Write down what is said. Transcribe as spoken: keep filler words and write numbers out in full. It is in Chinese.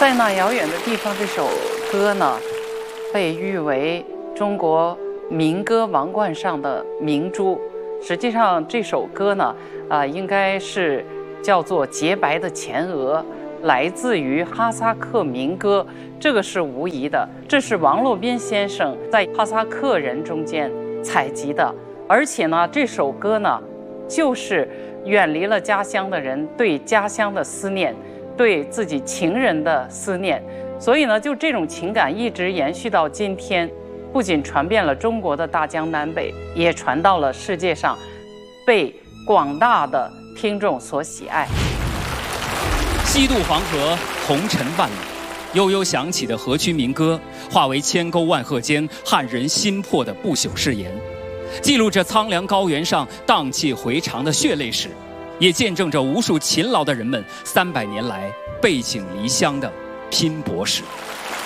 在那遥远的地方，这首歌呢，被誉为中国民歌王冠上的明珠。实际上，这首歌呢，啊、呃，应该是叫做《洁白的前额》，来自于哈萨克民歌，这个是无疑的。这是王洛宾先生在哈萨克人中间采集的，而且呢，这首歌呢，就是远离了家乡的人对家乡的思念。 对自己情人的思念，所以呢，就这种情感一直延续到今天，不仅传遍了中国的大江南北，也传到了世界上，被广大的听众所喜爱。 西渡黄河，红尘万里，悠悠响起的河曲民歌，化为千沟万壑间撼人心魄的不朽誓言，记录着苍凉高原上荡气回肠的血泪史。 也见证着无数勤劳的人们三百年来背井离乡的拼搏史。